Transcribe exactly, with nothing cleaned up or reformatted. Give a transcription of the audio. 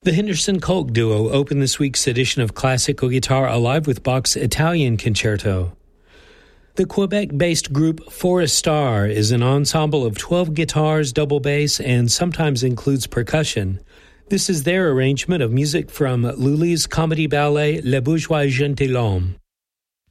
The Henderson Kolk Duo opened this week's edition of Classical Guitar Alive with Bach's Italian Concerto. The Quebec-based group Forest Star is an ensemble of twelve guitars, double bass, and sometimes includes percussion. This is their arrangement of music from Lully's comedy ballet Le Bourgeois Gentilhomme.